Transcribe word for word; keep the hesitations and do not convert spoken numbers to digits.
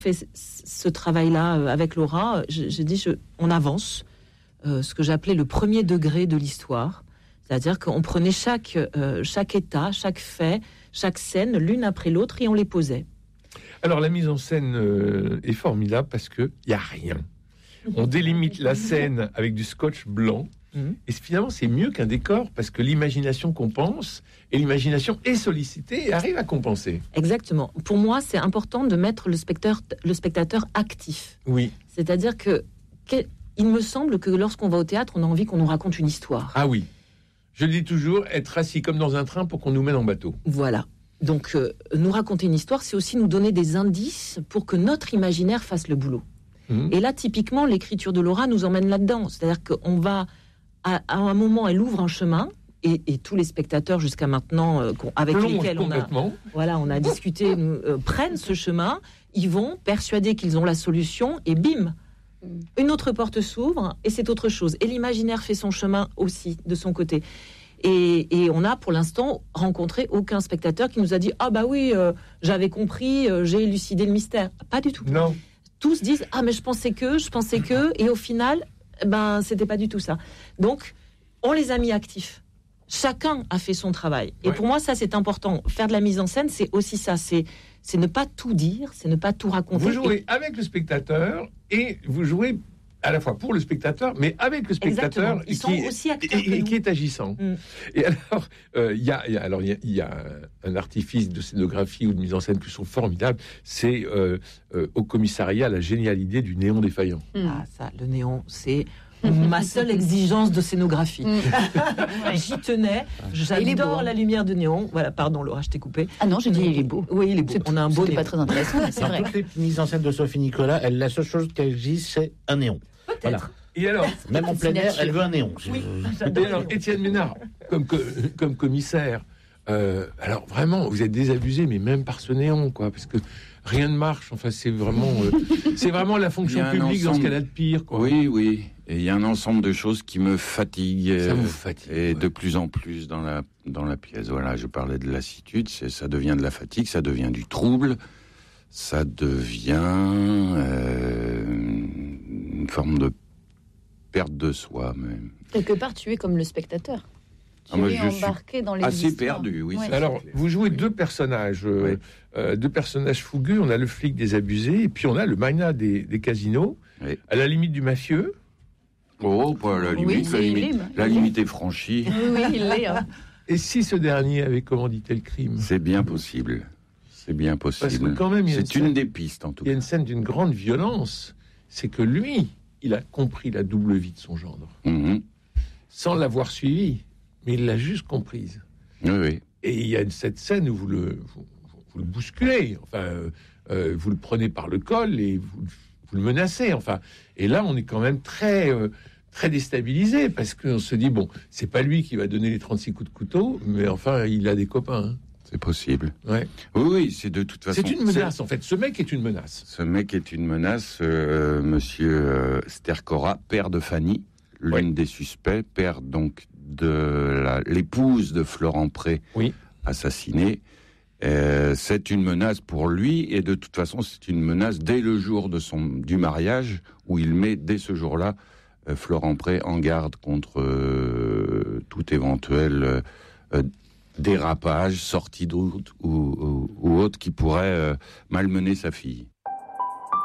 fait ce travail-là avec Laura, j'ai dit je, on avance, euh, ce que j'appelais le premier degré de l'histoire, c'est-à-dire qu'on prenait chaque, euh, chaque état, chaque fait, chaque scène, l'une après l'autre, et on les posait. Alors la mise en scène euh, est formidable parce qu'il n'y a rien. On délimite la scène avec du scotch blanc, mmh. et finalement c'est mieux qu'un décor parce que l'imagination compense, et l'imagination est sollicitée et arrive à compenser. Exactement. Pour moi, c'est important de mettre le spectateur, le spectateur actif. Oui. C'est-à-dire que, que il me semble que lorsqu'on va au théâtre, on a envie qu'on nous raconte une histoire. Ah oui. Je dis toujours, être assis comme dans un train pour qu'on nous mène en bateau. Voilà. Donc, euh, nous raconter une histoire, c'est aussi nous donner des indices pour que notre imaginaire fasse le boulot. Mmh. Et là, typiquement, l'écriture de Laura nous emmène là-dedans. C'est-à-dire qu'on va, à, à un moment, elle ouvre un chemin, et, et tous les spectateurs jusqu'à maintenant, euh, avec Plonge lesquels on a, voilà, on a discuté, nous, euh, prennent ce chemin, ils vont persuadés qu'ils ont la solution, et bim, mmh. une autre porte s'ouvre, et c'est autre chose. Et l'imaginaire fait son chemin aussi, de son côté. Et, et on a pour l'instant rencontré aucun spectateur qui nous a dit « Ah bah oui, euh, j'avais compris, euh, j'ai élucidé le mystère ». Pas du tout. Non. Tous disent « Ah mais je pensais que, je pensais que », et au final, ben c'était pas du tout ça. Donc, on les a mis actifs. Chacun a fait son travail. Et ouais. pour moi, ça c'est important. Faire de la mise en scène, c'est aussi ça. C'est, c'est ne pas tout dire, c'est ne pas tout raconter. Vous jouez et... avec le spectateur et vous jouez à la fois pour le spectateur, mais avec le spectateur Ils qui, sont aussi acteurs et, et qui est agissant. Mm. Et alors, il euh, y, y a, alors il y, y a un artifice de scénographie ou de mise en scène qui sont formidables. C'est euh, euh, au commissariat la géniale idée du néon défaillant. Mm. Ah ça, le néon, c'est ma seule exigence de scénographie. Mm. J'y tenais. J'adore la lumière de néon. Voilà, pardon Laura, je t'ai coupé. Ah non, j'ai dit il est beau. Oui, il est beau. C'est, on a un beau. C'était pas très intéressant, mais c'est Dans vrai. Toutes les mises en scène de Sophie Nicolas, elle, la seule chose qu'elle dit, c'est un néon. Peut-être. Voilà. Et alors, même en plein air, elle veut un néon. Oui, et alors, Étienne Ménard, comme, comme commissaire, euh, alors vraiment, vous êtes désabusé, mais même par ce néon, quoi, parce que rien ne marche. Enfin, c'est vraiment, euh, c'est vraiment la fonction publique ensemble... dans ce qu'elle a de pire, quoi. Oui, oui. Et il y a un ensemble de choses qui me fatiguent. Ça vous fatigue. Et ouais. de plus en plus dans la dans la pièce. Voilà, je parlais de lassitude. C'est, ça devient de la fatigue, ça devient du trouble, ça devient euh, une forme de perte de soi même. Quelque part, tu es comme le spectateur. Tu ah, moi, es je embarqué dans les assez histoires. perdu, oui. Ouais. Alors, vous jouez deux personnages, euh, oui. euh, deux personnages fougueux. On a le flic désabusé, et puis on a le magnat des, des casinos, oui. à la limite du mafieux. Oh, pas la limite, oui, la, limite libre. la limite est franchie. Oui, oui, il l'est. Hein. Et si ce dernier avait commandité le crime ? C'est bien possible. C'est bien possible. Parce que quand même, il y a c'est une, une scène, des pistes, en tout il y a cas. une scène d'une grande violence. C'est que lui, il a compris la double vie de son gendre, mm-hmm. sans l'avoir suivi, mais il l'a juste comprise. Oui, oui. Et il y a cette scène où vous le, vous, vous le bousculez, enfin, euh, vous le prenez par le col et vous, vous le menacez, enfin. Et là, on est quand même très, euh, très déstabilisé parce qu'on se dit bon, c'est pas lui qui va donner les trente-six coups de couteau, mais enfin, il a des copains. Hein. C'est possible. Ouais. Oui, oui, c'est de toute façon... C'est une menace, c'est... en fait. Ce mec est une menace. Ce mec est une menace. Euh, monsieur euh, Stercora, père de Fanny, l'une oui. des suspects, père donc de la, l'épouse de Florent Pré, oui. assassinée. Euh, c'est une menace pour lui, et de toute façon, c'est une menace dès le jour de son, du mariage, où il met, dès ce jour-là, euh, Florent Pré en garde contre euh, tout éventuel... Euh, dérapage, sortie de route ou, ou, ou autre qui pourrait euh, malmener sa fille.